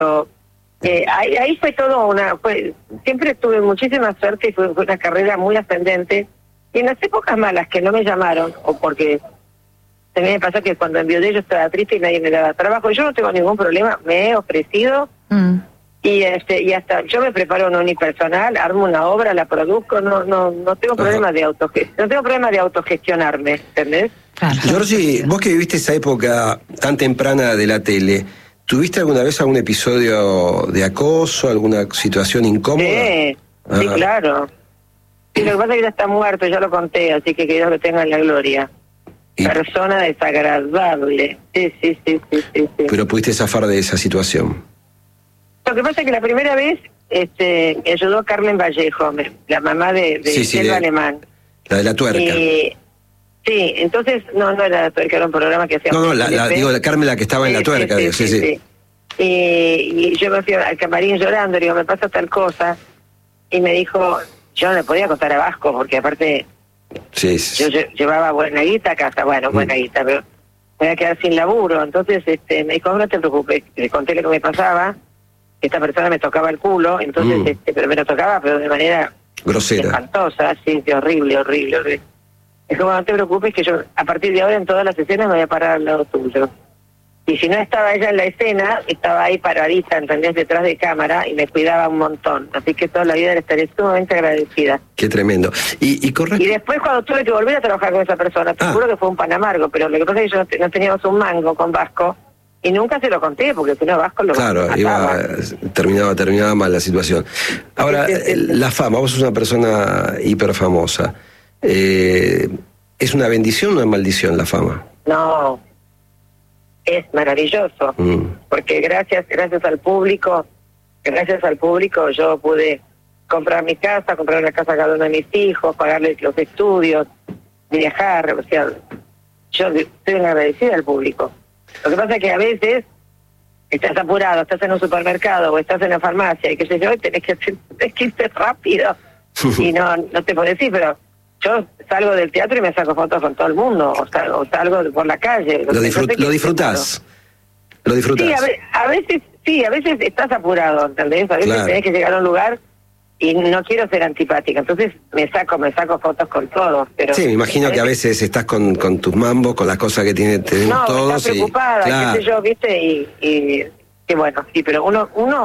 ahí fue todo siempre tuve muchísima suerte y fue una carrera muy ascendente. Y en las épocas malas que no me llamaron, o porque también me pasó que cuando enviudé yo estaba triste y nadie me daba trabajo, yo no tengo ningún problema, me he ofrecido y hasta yo me preparo un unipersonal, armo una obra, la produzco, no tengo problema de autogestionarme, ¿entendés? Giorgi, vos que viviste esa época tan temprana de la tele, ¿tuviste alguna vez algún episodio de acoso, alguna situación incómoda? Sí, claro. Sí, lo que pasa es que ya está muerto, ya lo conté, así que Dios lo tenga en la gloria. Persona desagradable. Sí. Pero pudiste zafar de esa situación. Lo que pasa es que la primera vez me ayudó Carmen Vallejo, la mamá de Selva Alemán. La de la tuerca. Sí, entonces, no era la tuerca, era un programa que hacía... No, la Carmen, la que estaba en la tuerca. Sí. Y yo me fui al camarín llorando, digo, me pasa tal cosa, y me dijo, yo no le podía contar a Vasco, porque aparte... Yo llevaba buena guita a casa, buena guita, pero me voy a quedar sin laburo. Entonces me dijo, no te preocupes, le conté lo que me pasaba, que esta persona me tocaba el culo, entonces pero me lo tocaba, pero de manera grosera, espantosa, horrible. Dijo, no te preocupes, que yo a partir de ahora en todas las escenas me voy a parar al lado tuyo. Y si no estaba ella en la escena, estaba ahí paradita, ¿entendés? Detrás de cámara, y me cuidaba un montón. Así que toda la vida le estaré sumamente agradecida. Qué tremendo. Y después cuando tuve que volver a trabajar con esa persona, te juro que fue un pan amargo, pero lo que pasa es que no teníamos un mango con Vasco, y nunca se lo conté, porque si no Vasco lo mataba. Terminaba mal la situación. Ahora, la fama, vos sos una persona hiper famosa. ¿Es una bendición o una maldición la fama? No, es maravilloso, porque gracias al público yo pude comprar mi casa, comprar una casa a cada uno de mis hijos, pagarles los estudios, viajar, o sea, yo estoy agradecida al público. Lo que pasa es que a veces estás apurado, estás en un supermercado o estás en la farmacia y qué sé yo, y tenés que irte rápido y no te podés ir, pero yo salgo del teatro y me saco fotos con todo el mundo, o salgo por la calle. Lo disfrutás. Lo disfrutás. Sí, a veces estás apurado, ¿entendés? A veces tenés que llegar a un lugar y no quiero ser antipática, entonces me saco fotos con todos. Pero sí, me imagino que a veces estás con tus mambos, con las cosas que tenemos todos. Estás preocupada, qué sé yo, ¿viste? Y bueno, sí, pero uno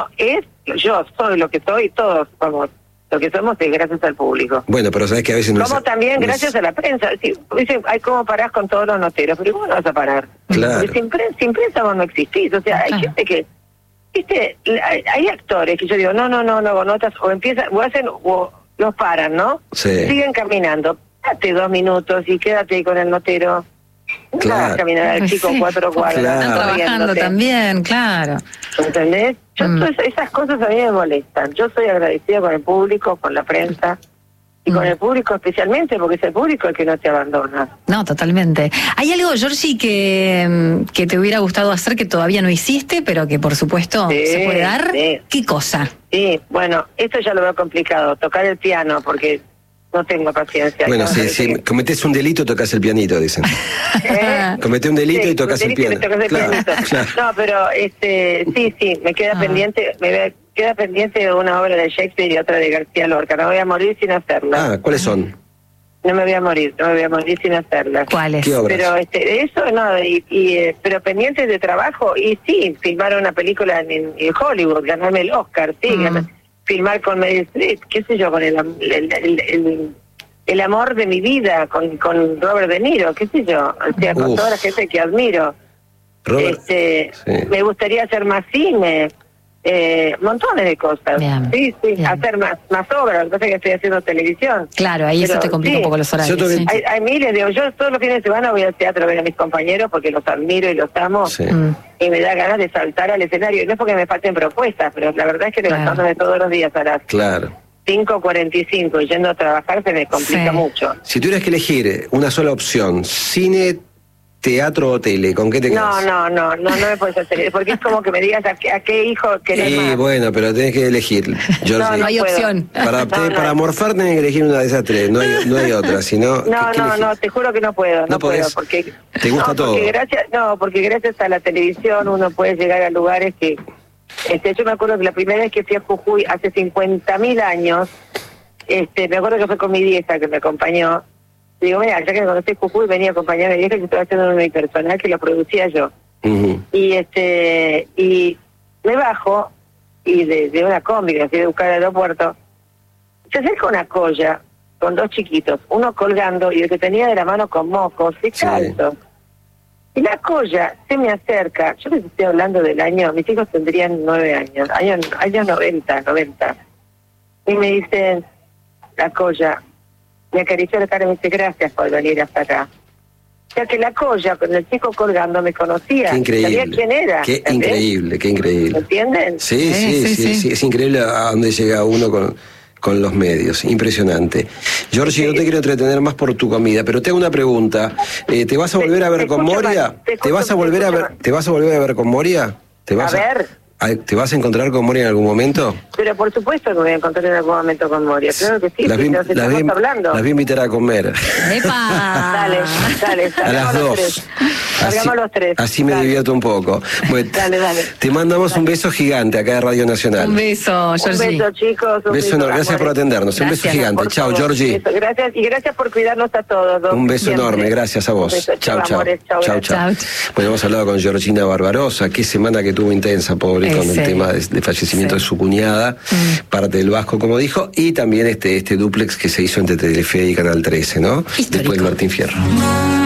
yo soy lo que soy, todos somos. Lo que somos es gracias al público. Bueno, pero sabes que a veces no como también gracias a la prensa. Sí, dicen, ¿cómo parás con todos los noteros? Pero ¿cómo no vas a parar? Claro. Porque sin prensa vos no existís. O sea, hay gente que... ¿Viste? Hay actores que yo digo, no hago notas, o los paran, ¿no? Sí. Siguen caminando. Date 2 minutos y quédate ahí con el notero. No vas a caminar al chico 4 cuadras. Están trabajando también, claro. ¿Entendés? Esas cosas a mí me molestan. Yo soy agradecida con el público, con la prensa, y con el público especialmente, porque es el público el que no te abandona. No, totalmente. ¿Hay algo, Giorgi, que te hubiera gustado hacer que todavía no hiciste, pero que por supuesto se puede dar? Sí. ¿Qué cosa? Sí, bueno, esto ya lo veo complicado, tocar el piano, porque no tengo paciencia. Bueno, si cometés un delito, tocas el pianito, dicen. Cometés un delito y tocas el piano. Claro. No, pero sí, me queda pendiente una obra de Shakespeare y otra de García Lorca. No voy a morir sin hacerla. ¿Cuáles son? No me voy a morir sin hacerla. ¿Cuáles? ¿Qué obras? Pero eso no, pero pendientes de trabajo, y sí, filmar una película en Hollywood, ganarme el Oscar, sí, filmar con Meryl Streep, qué sé yo, con el amor de mi vida, con Robert De Niro, qué sé yo, o sea, con toda la gente que admiro. Robert, me gustaría hacer más cine, montones de cosas. Bien, sí, bien. Hacer más obras, lo que pasa es que estoy haciendo televisión. Claro, ahí eso te complica un poco los horarios. Hay miles de... Yo todos los fines de semana voy al teatro a ver a mis compañeros porque los admiro y los amo. Sí. Y me da ganas de saltar al escenario. Y no es porque me falten propuestas, pero la verdad es que levantándome todos los días a las 5:45 y yendo a trabajar se me complica mucho. Si tuvieras que elegir una sola opción, cine, teatro o tele, ¿con qué te quedas? No me puedes hacer, porque es como que me digas a qué hijo querés más. Sí, bueno, pero tenés que elegir. No hay opción. Para morfar tenés que elegir una de esas tres, no hay otra, sino... No, te juro que no puedo, no puedo, porque... ¿Te gusta todo? Porque gracias a la televisión uno puede llegar a lugares que Yo me acuerdo que la primera vez que fui a Jujuy, hace 50.000 años, me acuerdo que fue con mi vieja que me acompañó. Digo, mira, ya que me conocí Jujuy, venía a acompañar a mi vieja que estaba haciendo un unipersonal que lo producía yo. Y me bajo, y de una combi que fui a buscar al aeropuerto, se acerca una colla con 2 chiquitos, uno colgando y el que tenía de la mano con mocos y calzos. Y la colla se me acerca, yo les estoy hablando del año, mis hijos tendrían 9 años, años 90. Y me dicen, la colla, me acarició la cara y me dice, gracias por venir hasta acá. O sea que la colla, con el chico colgando, me conocía. Qué increíble. Sabía quién era. Qué increíble, qué increíble. ¿Me entienden? Sí. Es increíble a dónde llega uno con los medios. Impresionante. Georgie, no te quiero entretener más por tu comida, pero te hago una pregunta. ¿Te vas a volver a ver con Moria? ¿Te vas a volver a ver con Moria? ¿Te vas a encontrar con Moria en algún momento? Pero por supuesto que me voy a encontrar en algún momento con Moria. Claro que sí, las voy a invitar a comer. Dale. A las 2. Salgamos los 3. Así me divierto un poco. Bueno, dale. Te mandamos un beso gigante acá de Radio Nacional. Un beso, Georgie. Un beso, chicos. Gracias por atendernos. Un beso gigante. Chao, Georgie. Gracias, y gracias por cuidarnos a todos. Un beso enorme. Gracias a vos. Chao. Bueno, hemos hablado con Georgina Barbarosa. Qué semana que tuvo intensa, pobre, con el tema de fallecimiento de su cuñada, parte del Vasco, como dijo, y también este dúplex que se hizo entre Telefe y Canal 13, ¿no? Histórico. Después de Martín Fierro.